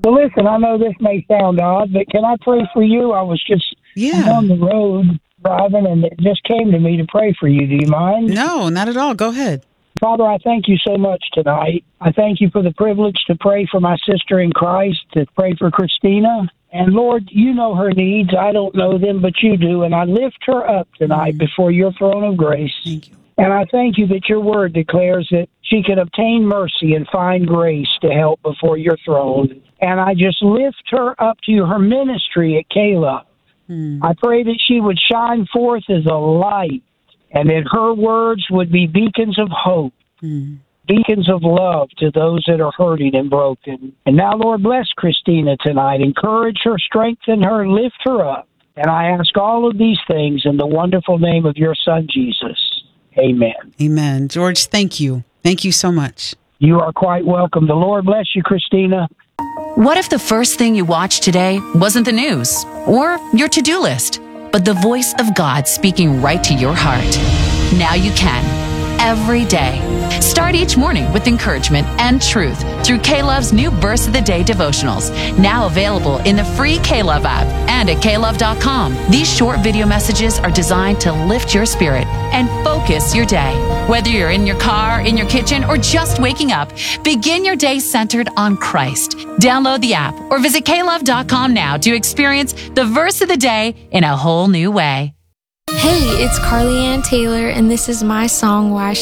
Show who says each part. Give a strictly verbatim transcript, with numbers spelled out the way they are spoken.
Speaker 1: Well, listen, I know this may sound odd, but can I pray for you? I was just
Speaker 2: Yeah.
Speaker 1: on the road driving, and it just came to me to pray for you. Do you mind?
Speaker 2: No, not at all. Go ahead.
Speaker 1: Father, I thank you so much tonight. I thank you for the privilege to pray for my sister in Christ, to pray for Christina. And Lord, you know her needs. I don't know them, but you do. And I lift her up tonight before your throne of grace.
Speaker 2: Thank you.
Speaker 1: And I thank you that your word declares that she can obtain mercy and find grace to help before your throne. And I just lift her up to her ministry at Caleb. Mm. I pray that she would shine forth as a light, and that her words would be beacons of hope, mm. beacons of love to those that are hurting and broken. And now, Lord, bless Christina tonight. Encourage her, strengthen her, lift her up. And I ask all of these things in the wonderful name of your Son, Jesus. Amen.
Speaker 2: Amen. George, thank you. Thank you so much.
Speaker 1: You are quite welcome. The Lord bless you, Christina.
Speaker 3: What if the first thing you watched today wasn't the news or your to-do list, but the voice of God speaking right to your heart? Now you can, every day. Start each morning with encouragement and truth through K-Love's new Verse of the Day devotionals, now available in the free K-Love app and at K Love dot com. These short video messages are designed to lift your spirit and focus your day. Whether you're in your car, in your kitchen, or just waking up, begin your day centered on Christ. Download the app or visit K Love dot com now to experience the Verse of the Day in a whole new way.
Speaker 4: Hey, it's Carly Ann Taylor, and this is my song, Why Should